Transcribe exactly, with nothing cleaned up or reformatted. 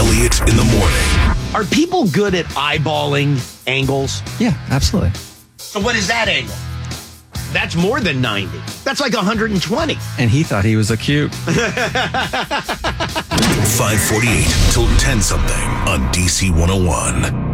Elliott in the morning. Are people good at eyeballing angles? Yeah, absolutely. So what is that angle? That's more than ninety. That's like one hundred twenty. And he thought he was a cute. five forty-eight till ten something on D C one oh one.